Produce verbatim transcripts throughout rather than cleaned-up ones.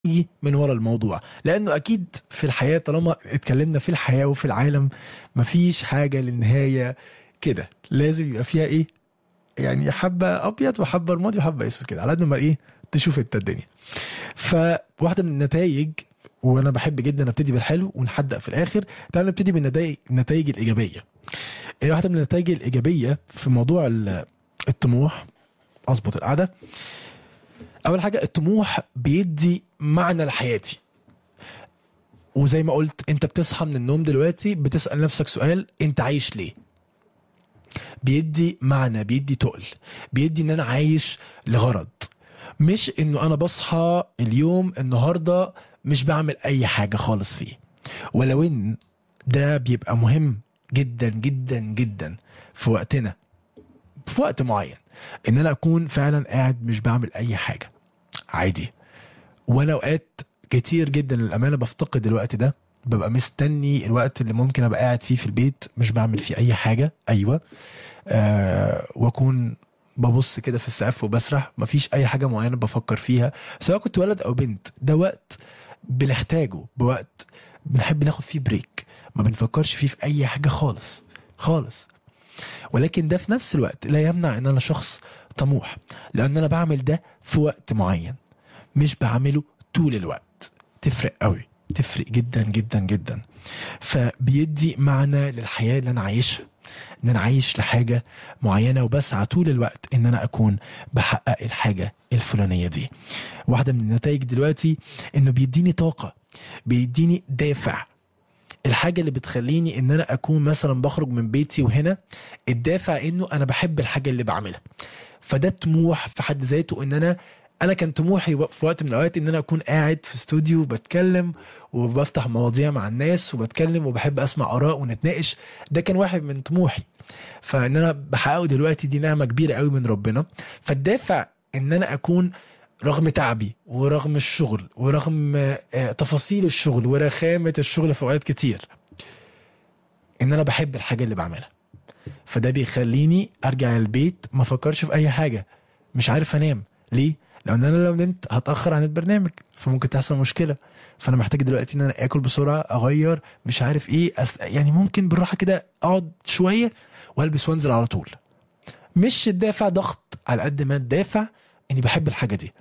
يجي من ورا الموضوع، لانه اكيد في الحياه طالما اتكلمنا في الحياه وفي العالم مفيش حاجه للنهايه كده، لازم يبقى فيها ايه، يعني حبه ابيض وحبه رمادي وحبه اسود كده، على قد ما ايه تشوف انت الدنيا. فواحده من النتائج، وانا بحب جدا ابتدي بالحلو ونحدق في الاخر، تعال نبتدي بالنتائج، النتائج الايجابيه. يعني واحده من النتائج الايجابيه في موضوع ال- الطموح، اظبط القعده. اول حاجه الطموح بيدي معنى لحياتي، وزي ما قلت انت بتصحى من النوم دلوقتي بتسأل نفسك سؤال، انت عايش ليه؟ بيدي معنى، بيدي تقل، بيدي ان انا عايش لغرض، مش انه انا بصحى اليوم النهاردة مش بعمل اي حاجة خالص فيه. ولو ان ده بيبقى مهم جدا جدا جدا في وقتنا، في وقت معين، ان انا اكون فعلا قاعد مش بعمل اي حاجة عادي. وانا اوقات كتير جدا للامانه بفتقد الوقت ده، ببقى مستني الوقت اللي ممكن ابقى قاعد فيه في البيت مش بعمل فيه اي حاجه، ايوه، آه واكون ببص كده في السقف وبسرح، مفيش اي حاجه معينه بفكر فيها، سواء كنت ولد او بنت. ده وقت بنحتاجه، بوقت بنحب ناخد فيه بريك، ما بنفكرش فيه في اي حاجه خالص خالص. ولكن ده في نفس الوقت لا يمنع ان انا شخص طموح، لان انا بعمل ده في وقت معين، مش بعمله طول الوقت. تفرق قوي، تفرق جدا جدا جدا. فبيدي معنى للحياة اللي أنا عايشها، إن أنا عايش لحاجة معينة وبسعى طول الوقت إن أنا أكون بحقق الحاجة الفلانية دي. واحدة من النتائج دلوقتي إنه بيديني طاقة، بيديني دافع. الحاجة اللي بتخليني إن أنا أكون مثلا بخرج من بيتي وهنا، الدافع إنه أنا بحب الحاجة اللي بعملها. فده طموح في حد ذاته، ان انا انا كان طموحي في وقت من الاوقات ان انا اكون قاعد في استوديو بتكلم وبفتح مواضيع مع الناس وبتكلم وبحب اسمع اراء ونتناقش. ده كان واحد من طموحي، فان انا بحققه دلوقتي دي نعمة كبيرة قوي من ربنا. فالدافع ان انا اكون رغم تعبي ورغم الشغل ورغم آه، تفاصيل الشغل ورخامة الشغل في اوقات كتير، ان انا بحب الحاجة اللي بعملها. فده بيخليني ارجع البيت ما افكرش في اي حاجه، مش عارف انام ليه، لان انا لو نمت هتاخر عن البرنامج فممكن تحصل مشكله. فانا محتاج دلوقتي ان انا اكل بسرعه، اغير مش عارف ايه، أس... يعني ممكن بالراحه كده اقعد شويه والبس وانزل على طول. مش الدافع ضغط على قد ما الدافع اني بحب الحاجه دي.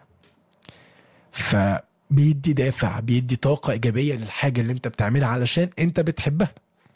فبيدي دافع، بيدي طاقه ايجابيه للحاجه اللي انت بتعملها علشان انت بتحبها.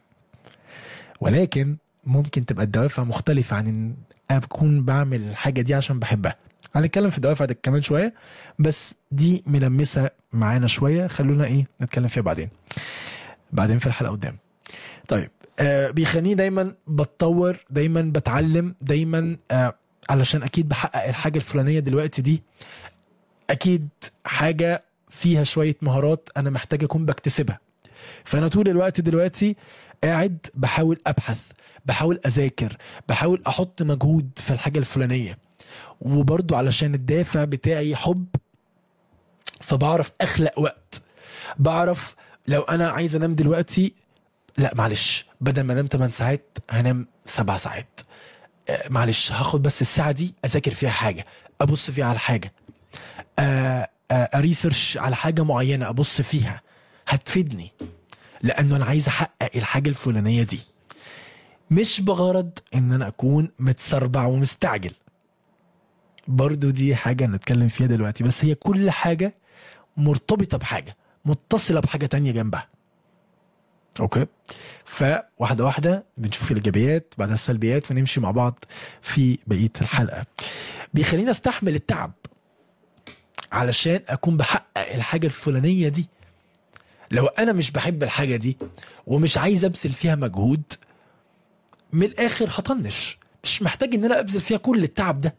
ولكن ممكن تبقى الدوافع مختلفة عن ان اكون بعمل الحاجة دي عشان بحبها. هنتكلم في الدوافع دي كمان شوية، بس دي ملمسة معانا شوية، خلونا ايه نتكلم فيها بعدين، بعدين في الحلقة قدام. طيب، آه بيخليني دايما بتطور، دايما بتعلم، دايما آه علشان اكيد بحقق الحاجة الفلانية دلوقتي دي، اكيد حاجة فيها شوية مهارات انا محتاج اكون بكتسبها. فانا طول الوقت دلوقتي قاعد بحاول ابحث، بحاول اذاكر، بحاول احط مجهود في الحاجه الفلانيه. وبرضو علشان الدافع بتاعي حب، فبعرف اخلق وقت، بعرف لو انا عايز انام دلوقتي، لا معلش، بدل ما انام ثماني ساعات هنام سبع ساعات. آه، معلش هاخد بس الساعه دي اذاكر فيها حاجه، ابص فيها على حاجه، آه، آه، اريسيرش على حاجه معينه ابص فيها هتفيدني، لانه انا عايز احقق الحاجه الفلانيه دي، مش بغرض ان انا اكون متسربع ومستعجل. برضو دي حاجة نتكلم فيها دلوقتي، بس هي كل حاجة مرتبطة بحاجة، متصلة بحاجة تانية جنبها. اوكي، فواحدة واحدة بنشوف الايجابيات بعدها السلبيات ونمشي مع بعض في بقية الحلقة. بيخليني استحمل التعب علشان اكون بحقق الحاجة الفلانية دي. لو انا مش بحب الحاجة دي ومش عايز ابذل فيها مجهود، من الاخر هطنش، مش محتاج ان انا ابذل فيها كل التعب ده.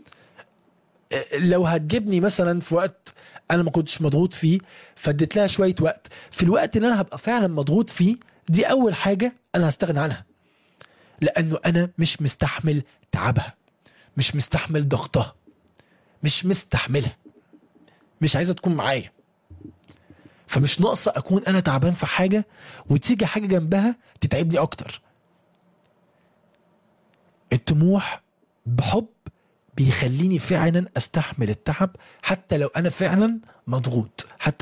لو هتجيبني مثلا في وقت انا ما كنتش مضغوط فيه، فاديت لها شويه وقت، في الوقت اللي انا هبقى فعلا مضغوط فيه، دي اول حاجه انا هستغنى عنها، لانه انا مش مستحمل تعبها، مش مستحمل ضغطها، مش مستحملها، مش عايزه تكون معايا. فمش ناقصه اكون انا تعبان في حاجه وتيجي حاجه جنبها تتعبني اكتر. الطموح بحب بيخليني فعلا استحمل التعب حتى لو انا فعلا مضغوط، حتى